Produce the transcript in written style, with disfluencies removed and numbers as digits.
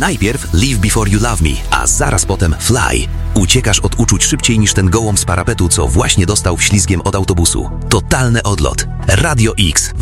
Najpierw Live Before You Love Me, a zaraz potem Fly. Uciekasz od uczuć szybciej niż ten gołąb z parapetu, co właśnie dostał wślizgiem od autobusu. Totalny odlot. Radio X